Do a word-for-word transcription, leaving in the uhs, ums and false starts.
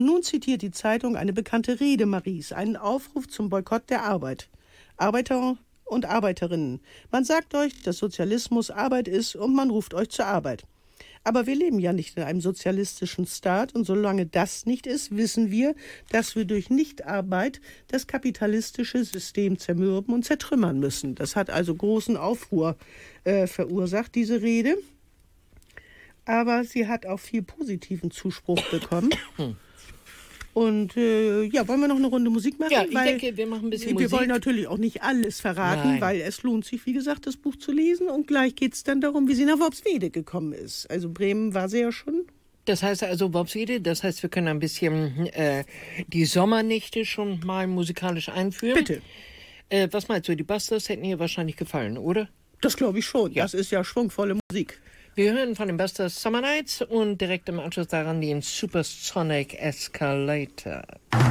Nun zitiert die Zeitung eine bekannte Rede Maries, einen Aufruf zum Boykott der Arbeit. Arbeiter und Arbeiterinnen, man sagt euch, dass Sozialismus Arbeit ist und man ruft euch zur Arbeit. Aber wir leben ja nicht in einem sozialistischen Staat und solange das nicht ist, wissen wir, dass wir durch Nichtarbeit das kapitalistische System zermürben und zertrümmern müssen. Das hat also großen Aufruhr äh, verursacht, diese Rede. Aber sie hat auch viel positiven Zuspruch bekommen. Und äh, ja, wollen wir noch eine Runde Musik machen? Ja, ich weil denke, wir machen ein bisschen wir Musik. Wir wollen natürlich auch nicht alles verraten, Nein. weil es lohnt sich, wie gesagt, das Buch zu lesen. Und gleich geht es dann darum, wie sie nach Worpswede gekommen ist. Also Bremen war sie ja schon. Das heißt also Worpswede, das heißt, wir können ein bisschen äh, die Sommernächte schon mal musikalisch einführen. Bitte. Äh, was meinst du, die Busters hätten ihr wahrscheinlich gefallen, oder? Das glaube ich schon. Ja. Das ist ja schwungvolle Musik. Wir hören von den Busters Summer Nights und direkt im Anschluss daran den Supersonic Escalator.